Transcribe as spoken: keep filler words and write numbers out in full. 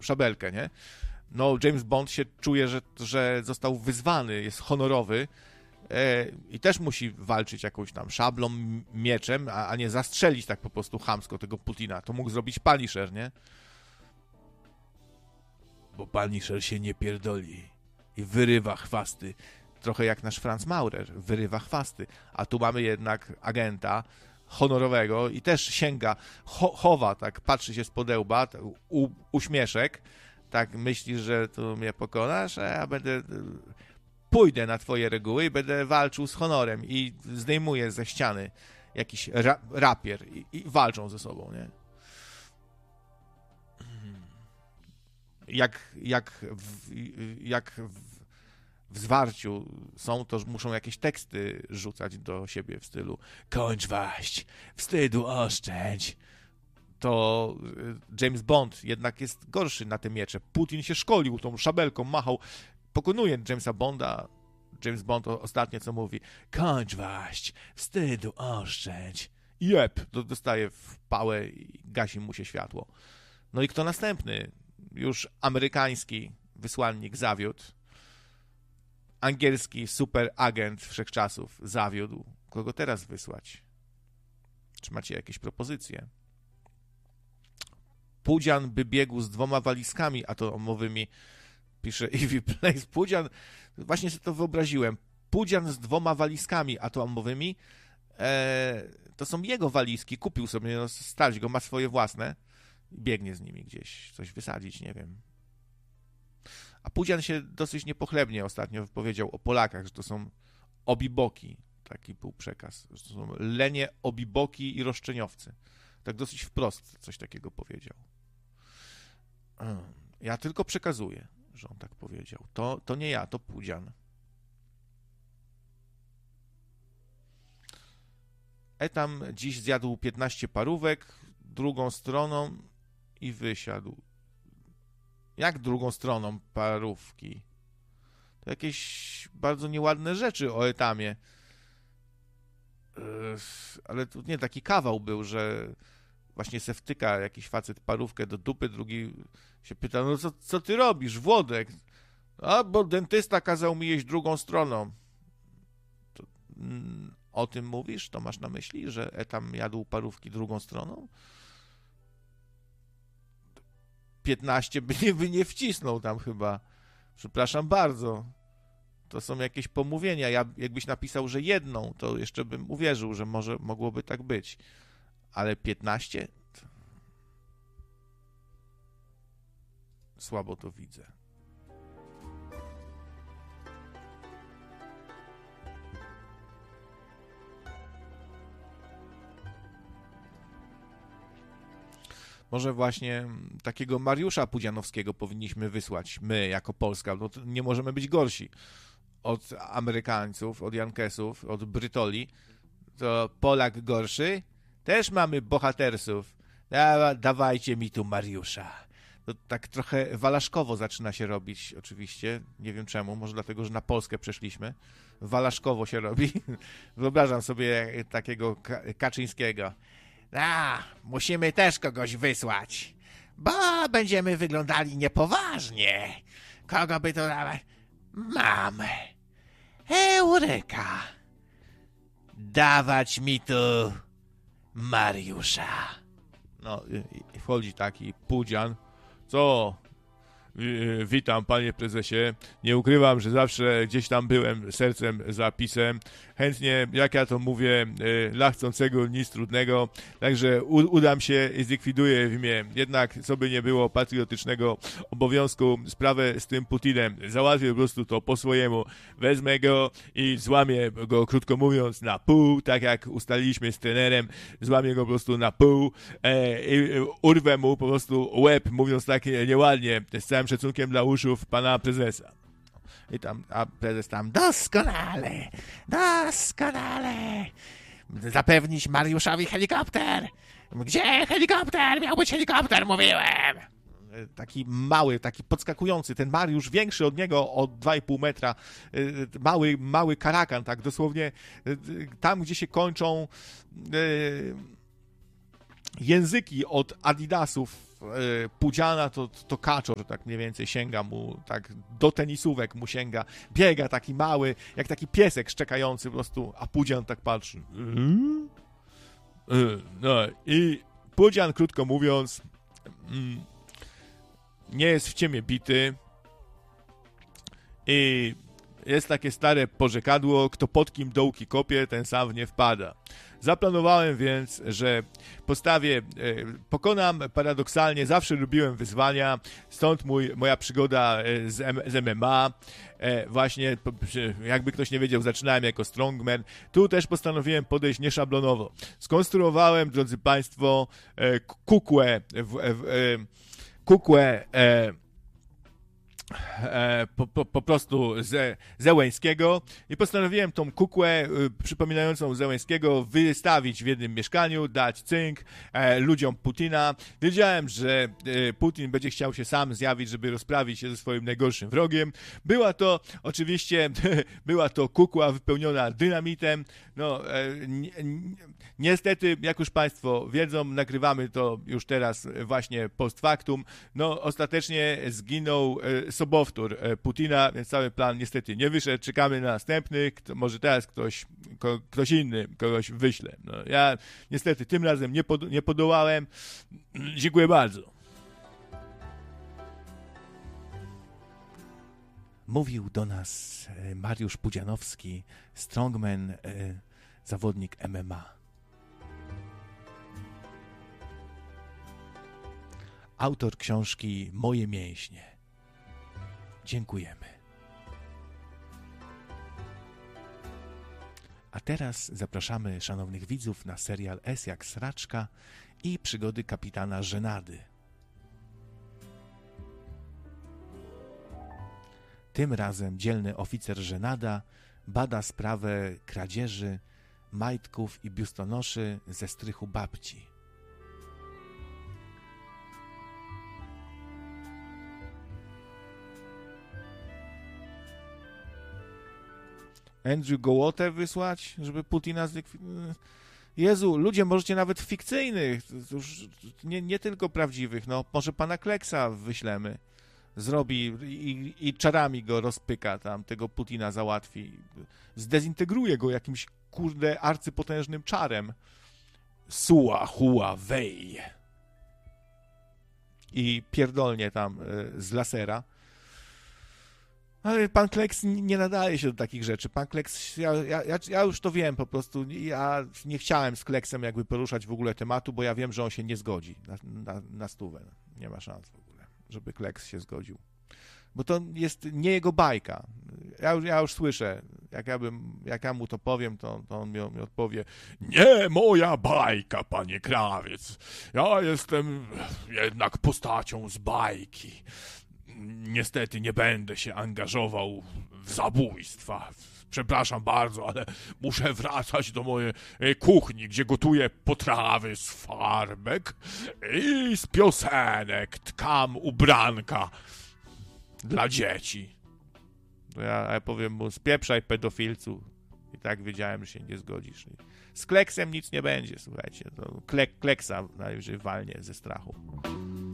szabelkę, nie? No, James Bond się czuje, że, że został wyzwany, jest honorowy e, i też musi walczyć jakąś tam szablą, mieczem, a, a nie zastrzelić tak po prostu chamsko tego Putina. To mógł zrobić Punisher, nie? Bo Punisher się nie pierdoli i wyrywa chwasty. Trochę jak nasz Franz Maurer, wyrywa chwasty. A tu mamy jednak agenta honorowego i też sięga, cho, chowa, tak, patrzy się z podełba, u, uśmieszek, tak, myślisz, że tu mnie pokonasz, a ja będę, pójdę na twoje reguły i będę walczył z honorem i zdejmuję ze ściany jakiś ra, rapier i, i walczą ze sobą, nie? Jak, jak, w, jak w, w zwarciu są, to muszą jakieś teksty rzucać do siebie w stylu kończ waść, wstydu oszczędź. To James Bond jednak jest gorszy na te miecze. Putin się szkolił tą szabelką, machał, pokonuje Jamesa Bonda. James Bond ostatnio co mówi, kończ waść, wstydu oszczędź. Jep, dostaje w pałę i gasi mu się światło. No i kto następny? Już amerykański wysłannik zawiódł. Angielski superagent wszechczasów zawiódł. Kogo teraz wysłać? Czy macie jakieś propozycje? Pudzian by biegł z dwoma walizkami atomowymi, pisze Ivy Place. Pudzian, właśnie sobie to wyobraziłem. Pudzian z dwoma walizkami atomowymi, e, to są jego walizki, kupił sobie, no, stać go, ma swoje własne, biegnie z nimi gdzieś, coś wysadzić, nie wiem. A Pudzian się dosyć niepochlebnie ostatnio wypowiedział o Polakach, że to są obiboki, taki był przekaz, że to są lenie, obiboki i roszczeniowcy. Tak dosyć wprost coś takiego powiedział. Ja tylko przekazuję, że on tak powiedział. To, to nie ja, to Pudzian. Etam dziś zjadł piętnaście parówek drugą stroną i wysiadł. Jak drugą stroną parówki? To jakieś bardzo nieładne rzeczy o Etamie. Ale tu nie, taki kawał był, że właśnie se wtyka jakiś facet parówkę do dupy, drugi się pyta, no co, co ty robisz, Włodek? A, bo dentysta kazał mi jeść drugą stroną. To, mm, o tym mówisz? To masz na myśli, że Etam jadł parówki drugą stroną? piętnaście by nie, by nie wcisnął tam chyba. Przepraszam bardzo. To są jakieś pomówienia. Ja, jakbyś napisał, że jedną, to jeszcze bym uwierzył, że może mogłoby tak być. Ale piętnaście? Słabo to widzę. Może właśnie takiego Mariusza Pudzianowskiego powinniśmy wysłać my, jako Polska, bo nie możemy być gorsi od Amerykańców, od Jankesów, od Brytoli. To Polak gorszy? Też mamy bohatersów. Da, dawajcie mi tu Mariusza. To tak trochę walaszkowo zaczyna się robić, oczywiście. Nie wiem czemu, może dlatego, że na Polskę przeszliśmy. Walaszkowo się robi. Wyobrażam sobie takiego Kaczyńskiego. A, musimy też kogoś wysłać, bo będziemy wyglądali niepoważnie. Kogo by to dawać? Mam. Eureka. Dawać mi tu Mariusza. No, i wchodzi taki Pudzian. Co? Witam, panie prezesie. Nie ukrywam, że zawsze gdzieś tam byłem sercem za PiS-em. Chętnie, jak ja to mówię, dla chcącego nic trudnego. Także udam się i zlikwiduję w imię jednak, co by nie było, patriotycznego obowiązku, sprawę z tym Putinem. Załatwię po prostu to po swojemu. Wezmę go i złamię go, krótko mówiąc, na pół, tak jak ustaliliśmy z trenerem. Złamię go po prostu na pół e, i urwę mu po prostu łeb, mówiąc tak nieładnie, z całym szacunkiem dla uszów pana prezesa. I tam, a prezes tam, doskonale, doskonale. Zapewnić Mariuszowi helikopter. Gdzie helikopter? Miał być helikopter, mówiłem. Taki mały, taki podskakujący, ten Mariusz większy od niego o dwa i pół metra, mały, mały karakan, tak dosłownie tam, gdzie się kończą języki od Adidasów Pudziana to, to kaczor, tak mniej więcej sięga mu, tak do tenisówek mu sięga, biega taki mały, jak taki piesek szczekający po prostu, a Pudzian tak patrzy. No i Pudzian, krótko mówiąc, nie jest w ciemię bity i jest takie stare porzekadło, kto pod kim dołki kopie, ten sam w nie wpada. Zaplanowałem więc, że postawię, pokonam paradoksalnie, zawsze lubiłem wyzwania, stąd mój, moja przygoda z, M, z M M A. Właśnie, jakby ktoś nie wiedział, zaczynałem jako strongman. Tu też postanowiłem podejść nieszablonowo. Skonstruowałem, drodzy Państwo, kukłę, kukłę E, po, po, po prostu ze, Zełeńskiego i postanowiłem tą kukłę y, przypominającą Zełeńskiego wystawić w jednym mieszkaniu, dać cynk e, ludziom Putina. Wiedziałem, że e, Putin będzie chciał się sam zjawić, żeby rozprawić się ze swoim najgorszym wrogiem. Była to oczywiście była to kukła wypełniona dynamitem. No, e, ni, ni, niestety, jak już Państwo wiedzą, nagrywamy to już teraz właśnie post factum. No, ostatecznie zginął e, sobowtór Putina, więc cały plan niestety nie wyszedł. Czekamy na następny. Kto, może teraz ktoś, ko, ktoś inny kogoś wyśle. No, ja niestety tym razem nie, pod, nie podołałem. Dziękuję bardzo. Mówił do nas Mariusz Pudzianowski, strongman, zawodnik M M A. Autor książki Moje mięśnie. Dziękujemy. A teraz zapraszamy szanownych widzów na serial S jak Sraczka i przygody kapitana Żenady. Tym razem dzielny oficer Żenada bada sprawę kradzieży, majtków i biustonoszy ze strychu babci. Andrew Gołotę wysłać, żeby Putina zlikwidować? Jezu, ludzie, możecie nawet fikcyjnych, już nie, nie tylko prawdziwych, no może pana Kleksa wyślemy. Zrobi i, i czarami go rozpyka tam, tego Putina załatwi. Zdezintegruje go jakimś, kurde, arcypotężnym czarem. Sua, hua, wej. I pierdolnie tam y, z lasera. Ale pan Kleks nie nadaje się do takich rzeczy. Pan Kleks, ja, ja, ja już to wiem po prostu. Ja nie chciałem z Kleksem jakby poruszać w ogóle tematu, bo ja wiem, że on się nie zgodzi na, na, na stówę. Nie ma szans w ogóle, żeby Kleks się zgodził. Bo to jest nie jego bajka. Ja już, ja już słyszę, jak ja, bym, jak ja mu to powiem, to, to on mi, mi odpowie: nie moja bajka, panie krawiec. Ja jestem jednak postacią z bajki. Niestety nie będę się angażował w zabójstwa. Przepraszam bardzo, ale muszę wracać do mojej kuchni, gdzie gotuję potrawy z farbek i z piosenek tkam ubranka dla dzieci. To ja, ja powiem mu: spieprzaj, pedofilcu. I tak wiedziałem, że się nie zgodzisz. Z Kleksem nic nie będzie, słuchajcie. To klek, Kleksa najwyżej walnie ze strachu.